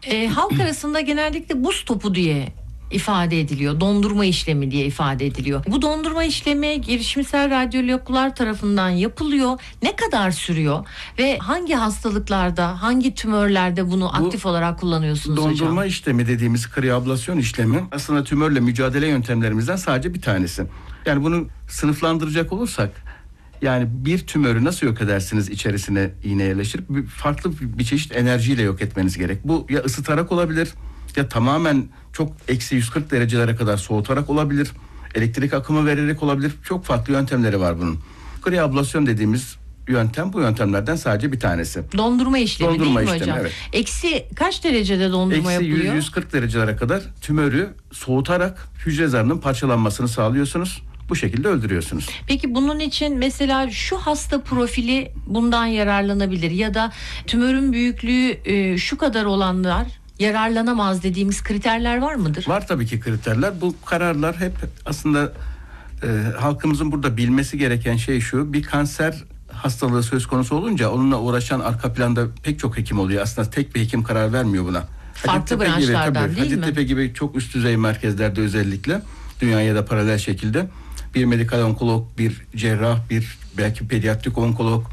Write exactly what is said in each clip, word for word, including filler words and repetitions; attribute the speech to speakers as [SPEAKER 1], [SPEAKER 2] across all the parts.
[SPEAKER 1] E, halk arasında genellikle buz topu diye ifade ediliyor. Dondurma işlemi diye ifade ediliyor. Bu dondurma işlemi girişimsel radyologlar tarafından yapılıyor. Ne kadar sürüyor ve hangi hastalıklarda, hangi tümörlerde bunu bu aktif olarak kullanıyorsunuz
[SPEAKER 2] dondurma
[SPEAKER 1] hocam?
[SPEAKER 2] Dondurma işlemi dediğimiz kriablasyon işlemi aslında tümörle mücadele yöntemlerimizden sadece bir tanesi. Yani bunu sınıflandıracak olursak, yani bir tümörü nasıl yok edersiniz, içerisine iğne yerleştirip bir, farklı bir çeşit enerjiyle yok etmeniz gerek. Bu ya ısıtarak olabilir, ya tamamen çok eksi yüz kırk derecelere kadar soğutarak olabilir, elektrik akımı vererek olabilir. Çok farklı yöntemleri var bunun. Kriablasyon dediğimiz yöntem bu yöntemlerden sadece bir tanesi.
[SPEAKER 1] Dondurma işlemi
[SPEAKER 2] dondurma
[SPEAKER 1] değil mi
[SPEAKER 2] işlemi,
[SPEAKER 1] hocam?
[SPEAKER 2] Evet.
[SPEAKER 1] Eksi kaç derecede dondurma
[SPEAKER 2] Eksi
[SPEAKER 1] yapılıyor?
[SPEAKER 2] yüz yüz kırk derecelere kadar tümörü soğutarak hücre zarının parçalanmasını sağlıyorsunuz. Bu şekilde öldürüyorsunuz.
[SPEAKER 1] Peki bunun için mesela şu hasta profili bundan yararlanabilir ya da tümörün büyüklüğü e, şu kadar olanlar yararlanamaz dediğimiz kriterler var mıdır?
[SPEAKER 2] Var tabii ki kriterler. Bu kararlar hep aslında e, halkımızın burada bilmesi gereken şey şu: bir kanser hastalığı söz konusu olunca onunla uğraşan arka planda pek çok hekim oluyor. Aslında tek bir hekim karar vermiyor buna.
[SPEAKER 1] Farklı branşlardan
[SPEAKER 2] gibi,
[SPEAKER 1] değil mi?
[SPEAKER 2] Hacettepe gibi çok üst düzey merkezlerde özellikle dünyaya da paralel şekilde bir medikal onkolog, bir cerrah, bir belki pediatrik onkolog,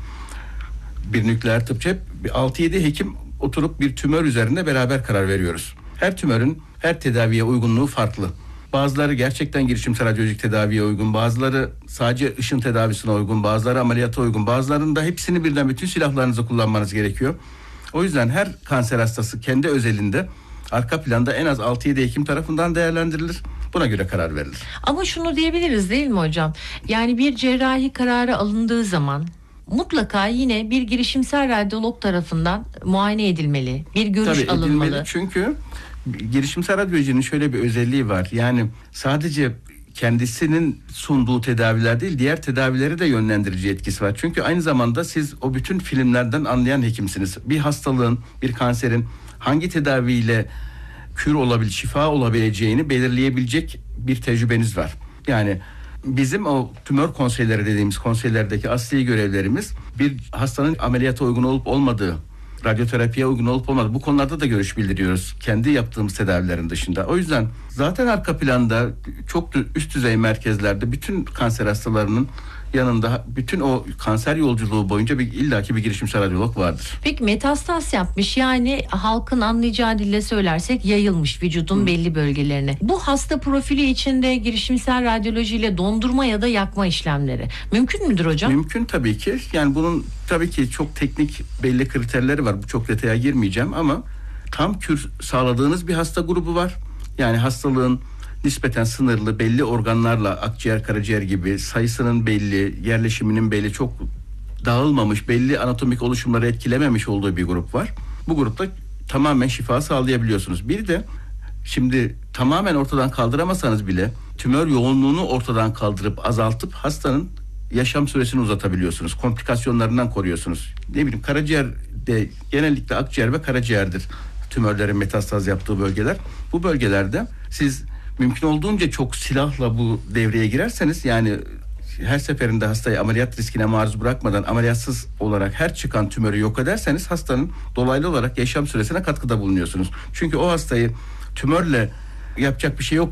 [SPEAKER 2] bir nükleer tıpçı, hep altı yedi hekim oturup bir tümör üzerinde beraber karar veriyoruz. Her tümörün her tedaviye uygunluğu farklı. Bazıları gerçekten girişimsel radyolojik tedaviye uygun, bazıları sadece ışın tedavisine uygun, bazıları ameliyata uygun, bazılarında hepsini birden, bütün silahlarınızı kullanmanız gerekiyor. O yüzden her kanser hastası kendi özelinde arka planda en az altı yedi hekim tarafından değerlendirilir. Buna göre karar verilir.
[SPEAKER 1] Ama şunu diyebiliriz değil mi hocam? Yani bir cerrahi kararı alındığı zaman mutlaka yine bir girişimsel radyolog tarafından muayene edilmeli. Bir görüş
[SPEAKER 2] Tabii,
[SPEAKER 1] alınmalı.
[SPEAKER 2] Edilmeli çünkü girişimsel radyolojinin şöyle bir özelliği var. Yani sadece kendisinin sunduğu tedaviler değil, diğer tedavileri de yönlendirici etkisi var. Çünkü aynı zamanda siz o bütün filmlerden anlayan hekimsiniz. Bir hastalığın, bir kanserin hangi tedaviyle kür olabilir, şifa olabileceğini belirleyebilecek bir tecrübeniz var. Yani bizim o tümör konseyleri dediğimiz konseylerdeki asli görevlerimiz, bir hastanın ameliyata uygun olup olmadığı, radyoterapiye uygun olup olmadığı, bu konularda da görüş bildiriyoruz. Kendi yaptığımız tedavilerin dışında. O yüzden zaten arka planda çok üst düzey merkezlerde bütün kanser hastalarının yanında bütün o kanser yolculuğu boyunca bir illaki bir girişimsel radyolog vardır.
[SPEAKER 1] Peki metastaz yapmış, yani halkın anlayacağı dille söylersek yayılmış vücudun Hı. belli bölgelerine. Bu hasta profili içinde girişimsel radyolojiyle dondurma ya da yakma işlemleri mümkün müdür hocam?
[SPEAKER 2] Mümkün tabii ki. Yani bunun tabii ki çok teknik belli kriterleri var. Bu çok detaya girmeyeceğim ama tam kür sağladığınız bir hasta grubu var. Yani hastalığın nispeten sınırlı, belli organlarla, akciğer, karaciğer gibi sayısının belli, yerleşiminin belli, çok dağılmamış, belli anatomik oluşumları etkilememiş olduğu bir grup var. Bu grupta tamamen şifa sağlayabiliyorsunuz. Bir de şimdi tamamen ortadan kaldıramasanız bile tümör yoğunluğunu ortadan kaldırıp azaltıp hastanın yaşam süresini uzatabiliyorsunuz. Komplikasyonlarından koruyorsunuz. Ne bileyim, karaciğerde genellikle akciğer ve karaciğerdir tümörlerin metastaz yaptığı bölgeler. Bu bölgelerde siz mümkün olduğunca çok silahla bu devreye girerseniz, yani her seferinde hastayı ameliyat riskine maruz bırakmadan ameliyatsız olarak her çıkan tümörü yok ederseniz hastanın dolaylı olarak yaşam süresine katkıda bulunuyorsunuz. Çünkü o hastayı tümörle yapacak bir şey yok